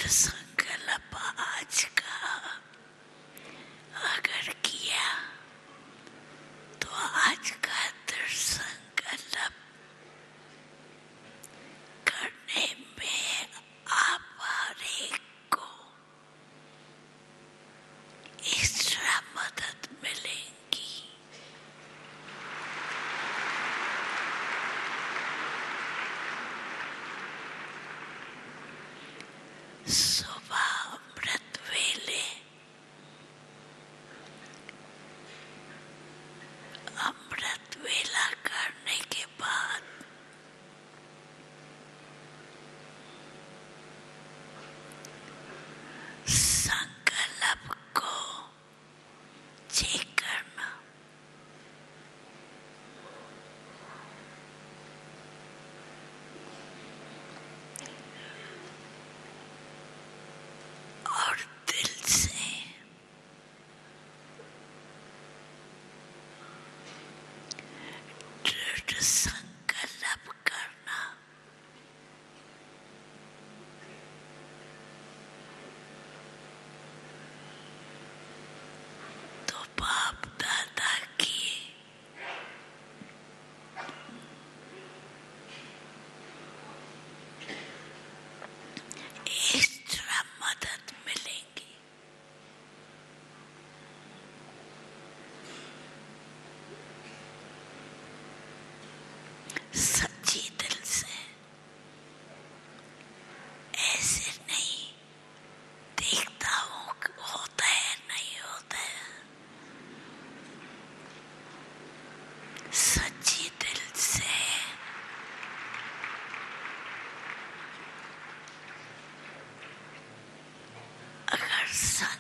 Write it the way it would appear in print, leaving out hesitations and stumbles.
संकल्प आज का अगर किया तो आज का दृढ़ संकल्प करने में आप हर एक को एक्स्ट्रा मदद मिलेगी। सुबह अमृत वेले अमृत वेला करने के बाद संकल्प को चेक करना। और दिल से दृढ़ संकल्प करना। तो बाप दादा की एक्स्ट्रा मदद मिलेगी। सच्ची दिल से, ऐसे नहीं देखता हूँ होता है नहीं होता है। सच्ची दिल से अगर